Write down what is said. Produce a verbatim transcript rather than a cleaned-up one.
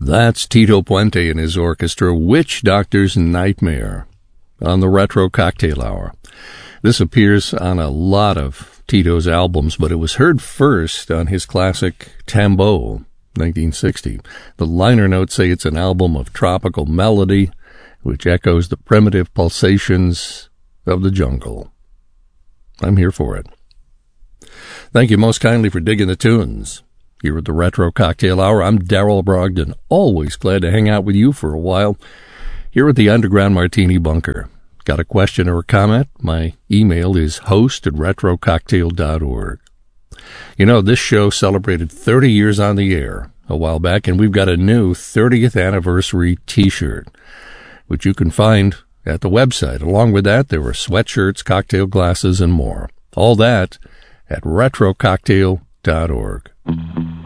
That's Tito Puente and his orchestra, Witch Doctor's Nightmare, on the Retro Cocktail Hour. This appears on a lot of Tito's albums, but it was heard first on his classic Tambo, nineteen sixty. The liner notes say it's an album of tropical melody, which echoes the primitive pulsations of the jungle. I'm here for it. Thank you most kindly for digging the tunes. Here at the Retro Cocktail Hour, I'm Darrell Brogdon, always glad to hang out with you for a while here at the Underground Martini Bunker. Got a question or a comment? My email is host at retro cocktail dot org. You know, this show celebrated thirty years on the air a while back, and we've got a new thirtieth anniversary t-shirt, which you can find at the website. Along with that, there were sweatshirts, cocktail glasses, and more. All that at retro cocktail dot org.